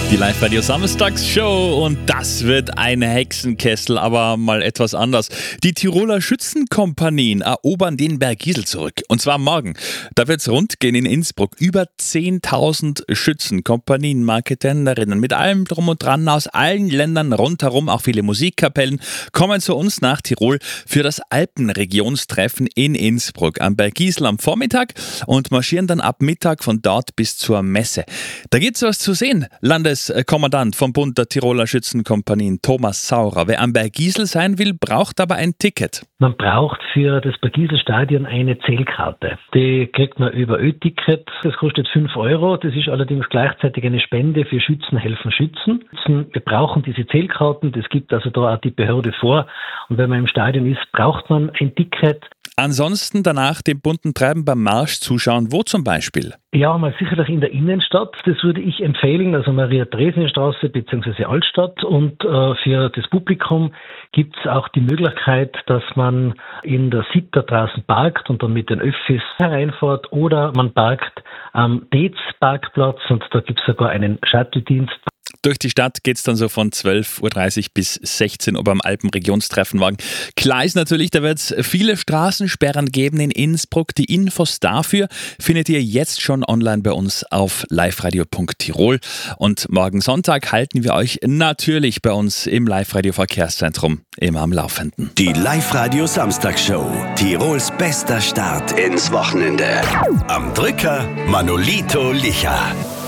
Die Live-Radio Samstags-Show und das wird ein Hexenkessel, aber mal etwas anders. Die Tiroler Schützenkompanien erobern den Bergisel zurück und zwar morgen. Da wird's rund gehen in Innsbruck. Über 10.000 Schützenkompanien, Marketenderinnen mit allem drum und dran aus allen Ländern rundherum, auch viele Musikkapellen, kommen zu uns nach Tirol für das Alpenregionstreffen in Innsbruck am Bergisel am Vormittag und marschieren dann ab Mittag von dort bis zur Messe. Da gibt's was zu sehen. Landeskommandant vom Bund der Tiroler Schützenkompanien, Thomas Saurer. Wer am Bergisel sein will, braucht aber ein Ticket. Man braucht für das Bergiselstadion eine Zählkarte. Die kriegt man über Ö-Ticket. Das kostet 5 €. Das ist allerdings gleichzeitig eine Spende für Schützen helfen Schützen. Wir brauchen diese Zählkarten. Das gibt also da auch die Behörde vor. Und wenn man im Stadion ist, braucht man ein Ticket. Ansonsten danach dem bunten Treiben beim Marsch zuschauen. Wo zum Beispiel? Ja, mal sicherlich in der Innenstadt. Das würde ich empfehlen, also Maria-Theresien-Straße bzw. Altstadt. Und für das Publikum gibt es auch die Möglichkeit, dass man in der Sitter draußen parkt und dann mit den Öffis hereinfährt. Oder man parkt am Deetz-Parkplatz und da gibt es sogar einen Shuttle-Dienst. Durch die Stadt geht es dann so von 12.30 Uhr bis 16 Uhr beim Alpenregionstreffen morgen. Klar ist natürlich, da wird es viele Straßensperren geben in Innsbruck. Die Infos dafür findet ihr jetzt schon online bei uns auf liveradio.tirol. Und morgen Sonntag halten wir euch natürlich bei uns im Live-Radio Verkehrszentrum immer am Laufenden. Die Live-Radio Samstagshow. Tirols bester Start ins Wochenende. Am Drücker Manolito Licha.